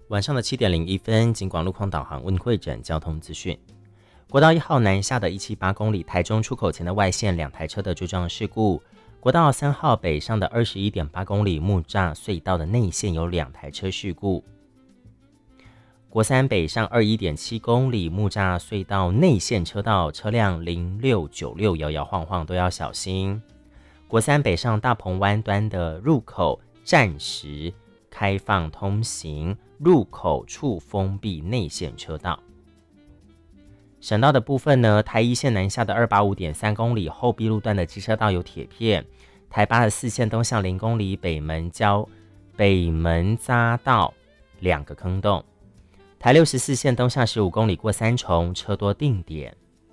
晚上的7点01分，警广路况导航为会诊交通资讯。国道1号南下的178公里，台中出口前的外线2台车的追撞事故。国道3号北上的21.8公里木栅隧道的内线有2台车事故。国3北上21.7公里木栅隧道内线车道车辆0696摇摇晃晃都要小心。国3北上大鹏湾端的入口暂时开放通行，入口处封闭内线车道。省道的部分呢，台一线南下的285.3公里后壁路段的机车道有铁片，台84线东向0公里北门匝道2个坑洞，台64线东向15公里过三重车多定点。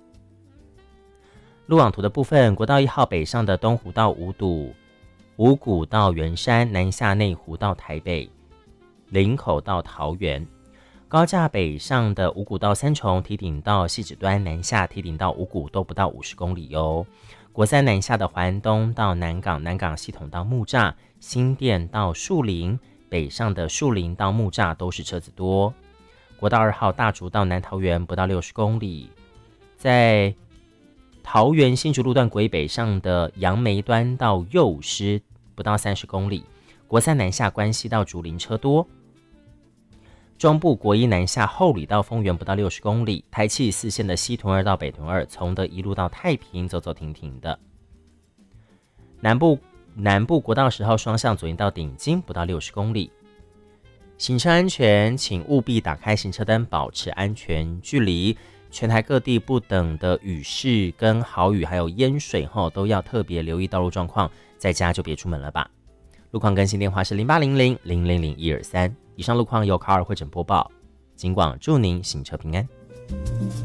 路网图的部分，国道1号北上的东湖到五股到圆山，南下内湖到台北，林口到桃园。高架北上的五股到三重，堤顶到汐止端，南下堤顶到五股都不到50公里哟。国3南下的环东到南港，南港系统到木栅，新店到树林，北上的树林到木栅都是车子多。国道2号大竹到南桃园不到60公里，在桃园新竹路段轨北上的杨梅端到幼师不到30公里。国3南下关西到竹林车多。中部国1南下后里到丰原不到60公里，台七4线的西屯2到北屯2，从德一路到太平走走停停的。南部国道10号双向左营到顶金不到60公里。行车安全，请务必打开行车灯，保持安全距离。全台各地不等的雨势跟豪雨还有淹水后，都要特别留意道路状况，在家就别出门了吧。路况更新电话是0800-000-123。以上路况由卡尔会诊播报，警广祝您行车平安。